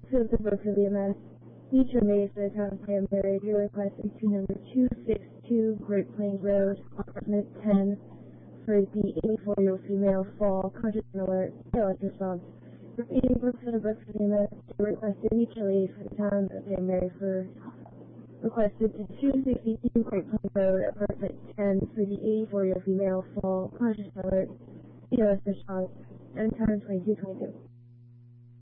So the book of the MS. Feature made for the town I am married. Your request is to number 262 Great Plains Road, apartment 10, for the 84-year-old female fall conscious alert. Failed response. Repeating book for the book of the MS. Your request is mutually for the town that I am married for. Requested to 262 Great Plains Road, apartment 10, for the 84-year-old female fall conscious alert. Failed response. 7 times 2222.